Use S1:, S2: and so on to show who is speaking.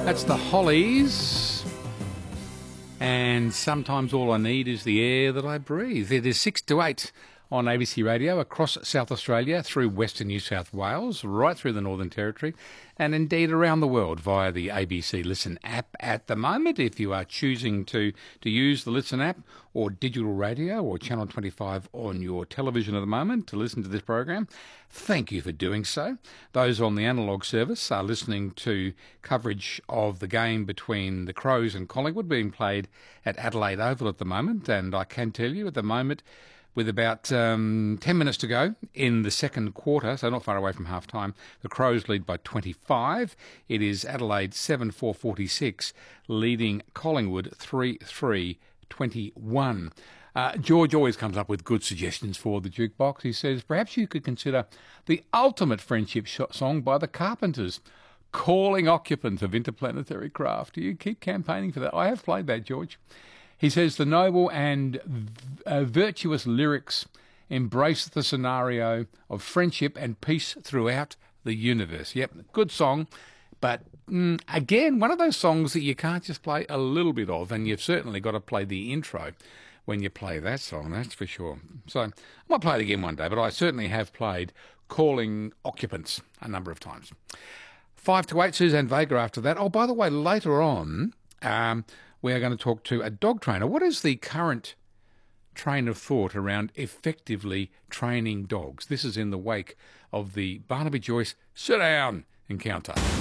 S1: That's the Hollies. And sometimes all I need is the air that I breathe. It is 6 to 8 on ABC Radio across South Australia, through Western New South Wales, right through the Northern Territory, and indeed around the world via the ABC Listen app at the moment. If you are choosing to use the Listen app or digital radio or Channel 25 on your television at the moment to listen to this program, thank you for doing so. Those on the analogue service are listening to coverage of the game between the Crows and Collingwood being played at Adelaide Oval at the moment, and I can tell you at the moment, with about 10 minutes to go in the second quarter, so not far away from half-time, the Crows lead by 25. It is Adelaide 7-4-46, leading Collingwood 3-3-21. George always comes up with good suggestions for the jukebox. He says, perhaps you could consider the ultimate friendship song by the Carpenters, Calling Occupant of Interplanetary Craft. Do you keep campaigning for that? I have played that, George. He says the noble and virtuous lyrics embrace the scenario of friendship and peace throughout the universe. Yep, good song, but again, one of those songs that you can't just play a little bit of, and you've certainly got to play the intro when you play that song, that's for sure. So I might play it again one day, but I certainly have played Calling Occupants a number of times. 5 to 8, Suzanne Vega after that. Oh, by the way, later on, we are going to talk to a dog trainer. What is the current train of thought around effectively training dogs? This is in the wake of the Barnaby Joyce sit-down encounter.